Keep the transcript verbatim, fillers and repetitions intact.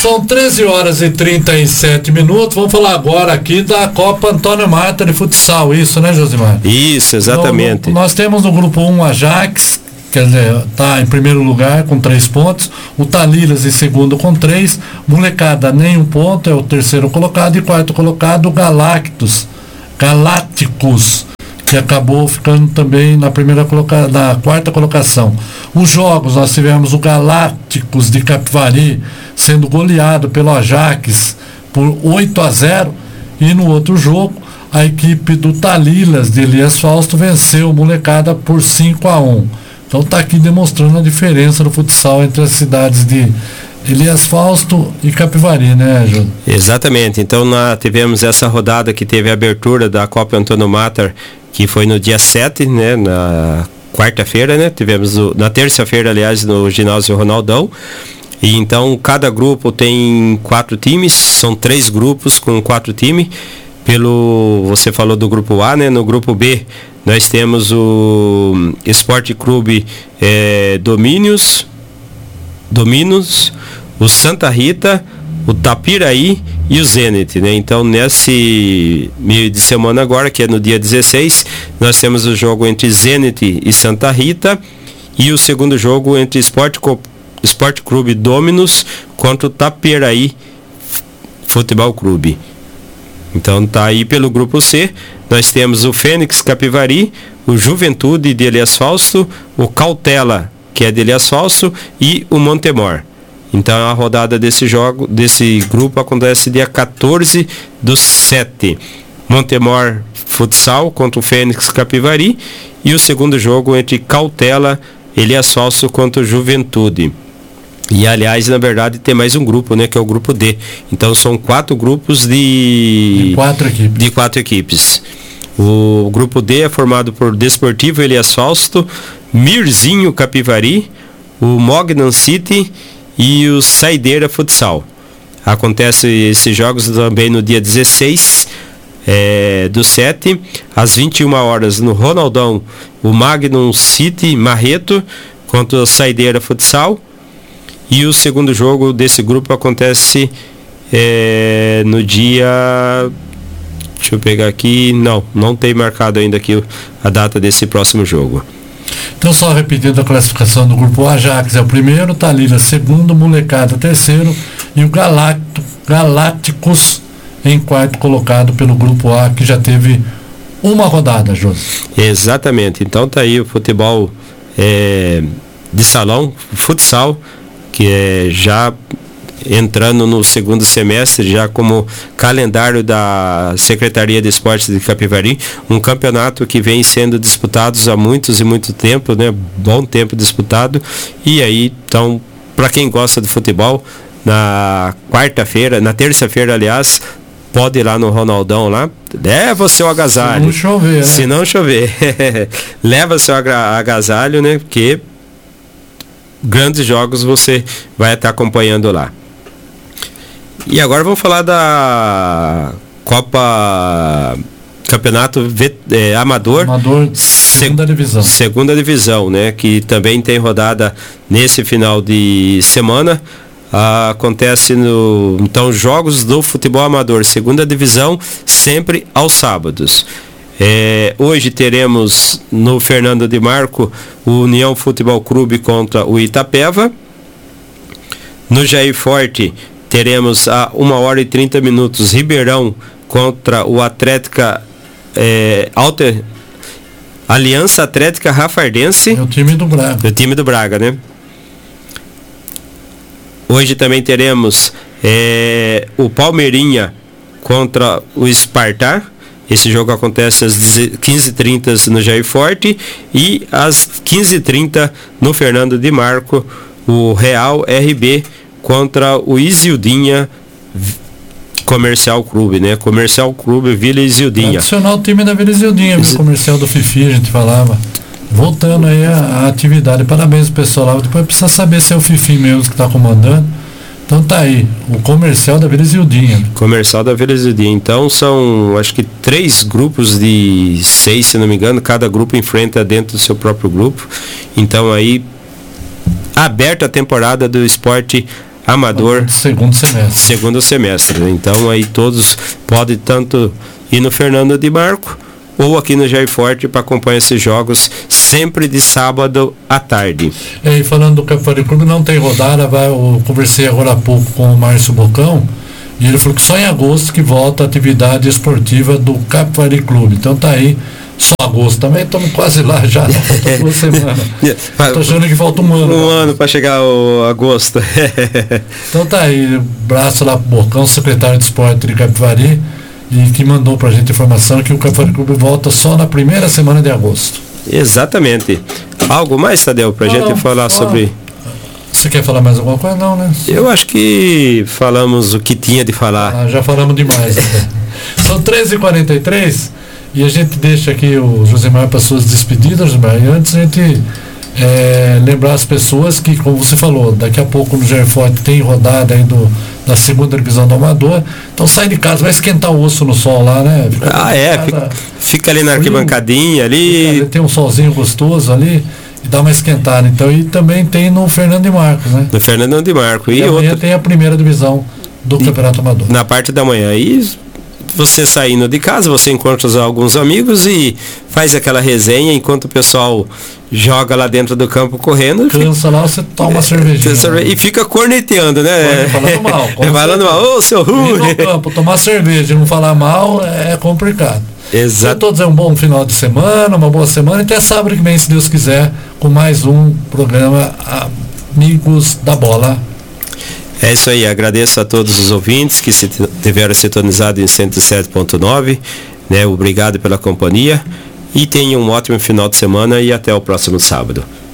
São treze horas e trinta e sete minutos. Vamos falar agora aqui da Copa Antônio Mata de futsal, isso, né, Josimar? Isso, exatamente. No, no, nós temos no grupo um Ajax, quer dizer, está em primeiro lugar com três pontos, o Talírias em segundo com três, Molecada nenhum ponto, é o terceiro colocado, e quarto colocado o Galactus, Galácticos, que acabou ficando também na primeira coloca, na quarta colocação. Os jogos, nós tivemos o Galácticos de Capivari sendo goleado pelo Ajax por oito a zero, e no outro jogo a equipe do Talírias de Elias Fausto venceu o Molecada por cinco a um. Então está aqui demonstrando a diferença do futsal entre as cidades de Elias Fausto e Capivari, né, Júlio? Exatamente. Então nós tivemos essa rodada que teve a abertura da Copa Antônio Mata, que foi no dia sete, né, na quarta-feira, né? Tivemos o, na terça-feira, aliás, no ginásio Ronaldão. E então cada grupo tem quatro times, são três grupos com quatro times. Pelo, você falou do grupo A, né? No grupo B nós temos o Esporte Clube é, Domínios, Domínios, o Santa Rita, o Tapiraí e o Zenit, né? Então nesse meio de semana agora, que é no dia dezesseis, nós temos o jogo entre Zenit e Santa Rita, e o segundo jogo entre Esporte, Esporte Clube Dominos contra o Tapiraí Futebol Clube. Então tá aí pelo grupo C, nós temos o Fênix Capivari, o Juventude de Elias Fausto, o Cautela, que é de Elias Fausto, e o Montemor. Então a rodada desse jogo, desse grupo acontece dia quatorze do sete. Montemor Futsal contra o Fênix Capivari, e o segundo jogo entre Cautela, Elias Fausto contra o Juventude. E aliás, na verdade, tem mais um grupo, né, que é o grupo D. Então são quatro grupos de, de, quatro, equipes. de quatro equipes. O grupo D é formado por Desportivo Elias Fausto, Mirzinho Capivari, o Mognan City e o Saideira Futsal. Acontece esses jogos também no dia dezesseis é, do sete, às vinte e uma horas, no Ronaldão, o Magnum City Marreto contra o Saideira Futsal. E o segundo jogo desse grupo acontece é, no dia... Deixa eu pegar aqui... Não, não tem marcado ainda aqui a data desse próximo jogo. Então, só repetindo a classificação do grupo: o Ajax é o primeiro, Talírias segundo, Molecada terceiro, e o Galacto, Galácticos em quarto colocado pelo grupo A, que já teve uma rodada, José. Exatamente. Então tá aí o futebol é, de salão, futsal, que é já entrando no segundo semestre, já como calendário da Secretaria de Esportes de Capivari, um campeonato que vem sendo disputado há muitos e muito tempo, né? Bom tempo disputado. E aí, então, para quem gosta de futebol, na quarta-feira, na terça-feira, aliás, pode ir lá no Ronaldão lá, leva o seu agasalho. Se não chover, né? Se não chover, leva seu agasalho, né? Porque grandes jogos você vai estar acompanhando lá. E agora vamos falar da Copa Campeonato é, Amador, Amador segunda se, divisão. Segunda divisão, né? Que também tem rodada nesse final de semana. Ah, acontece no então jogos do futebol amador, segunda divisão, sempre aos sábados. É, hoje teremos no Fernando de Marco o União Futebol Clube contra o Itapeva. No Jair Forte teremos a uma hora e trinta minutos Ribeirão contra o Atlética é, Alter, Aliança Atlética Rafardense. É o time do Braga. O time do Braga, né? Hoje também teremos é, o Palmeirinha contra o Spartar. Esse jogo acontece às quinze e trinta no Jair Forte, e às quinze e trinta no Fernando de Marco, o Real R B contra o Isildinha Comercial Clube, né? Comercial Clube Vila Isildinha. Tradicional time da Vila Isildinha, Is... comercial do Fifi, a gente falava. Voltando aí a, a atividade, parabéns pro pessoal lá. Depois precisa saber se é o Fifi mesmo que está comandando. Então tá aí, o comercial da Vila Isildinha. Comercial da Vila Isildinha. Então são, acho que três grupos de seis, se não me engano. Cada grupo enfrenta dentro do seu próprio grupo. Então aí, aberta a temporada do esporte amador. Segundo semestre. Segundo semestre. Então aí todos podem tanto ir no Fernando de Marco ou aqui no Jair Forte para acompanhar esses jogos sempre de sábado à tarde. E falando do Capivari Clube, não tem rodada, vai, eu conversei agora há pouco com o Márcio Bocão, e ele falou que só em agosto que volta a atividade esportiva do Capivari Clube. Então tá aí, só agosto também, estamos quase lá já, falta duas semanas. Estou achando que falta um ano. Um ano para chegar o agosto. Então tá aí, braço lá pro Bocão, secretário de esporte de Capivari, e que mandou pra gente a informação que o Capivari Clube volta só na primeira semana de agosto. Exatamente. Algo mais, Tadeu, pra não, gente não, falar só... sobre... Você quer falar mais alguma coisa? Não, né? Eu acho que falamos o que tinha de falar. Ah, já falamos demais. Né? São treze e quarenta e três e a gente deixa aqui o Josemar para suas despedidas, Josemar. E antes a gente é, lembrar as pessoas que, como você falou, daqui a pouco no Jair Forte tem rodada aí do, da segunda divisão do Amador. Então sai de casa, vai esquentar o osso no sol lá, né? Fica ah, é, fica, fica ali na arquibancadinha ali. Fica, tem um solzinho gostoso ali. E dá uma esquentada, então, e também tem no Fernando de Marcos, né? No Fernando de Marcos. E, e amanhã outro... tem a primeira divisão do e, Campeonato Amador. Na parte da manhã. E você saindo de casa, você encontra alguns amigos e faz aquela resenha enquanto o pessoal joga lá dentro do campo correndo. Cansa fica... lá, você toma uma cervejinha. Cerve... E fica corneteando, né? Falando mal. Falando mal, ô seu Rui! No campo, tomar cerveja e não falar mal é complicado. Exato. A todos é um bom final de semana, uma boa semana, e até sábado que vem, se Deus quiser, com mais um programa Amigos da Bola. É isso aí, agradeço a todos os ouvintes que se tiveram sintonizado em cento e sete ponto nove, né? Obrigado pela companhia e tenham um ótimo final de semana e até o próximo sábado.